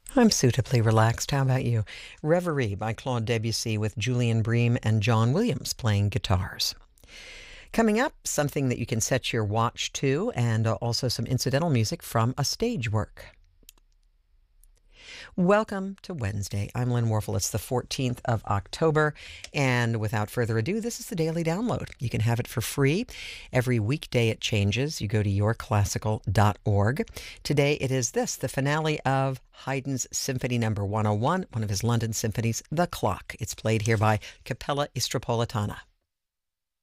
I'm suitably relaxed. How about you? Reverie by Claude Debussy with Julian Bream and John Williams playing guitars. Coming up, something that you can set your watch to, and also some incidental music from a stage work. Welcome to Wednesday. I'm Lynn Warfel. It's the 14th of October, and without further ado, this is the Daily Download. You can have it for free. Every weekday it changes. You go to yourclassical.org. Today it is the finale of Haydn's Symphony No. 101, one of his London symphonies, The Clock. It's played here by Cappella Istropolitana.